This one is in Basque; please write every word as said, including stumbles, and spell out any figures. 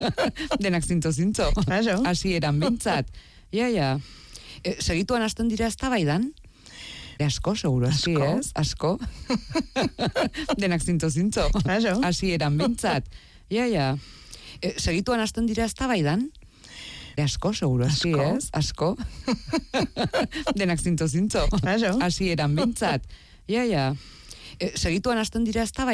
Denak zintzo-zintzo. Claro. Asi eran bintzat. Ja, ja. E, segituan hasten dira eztabaidan? E, asko, seguro, asi, Asko. ez? Asko. Denak zintzo-zintzo. Claro. Asi eran bintzat. Ja, ja. E, segituan hasten dira eztabaidan? E, asko, seguro, asi, Asko. ez? Asko. Denak zintzo-zintzo. Claro. Asi eran bintzat. Ja, ja. E, segituan hasten dira eztabaidan?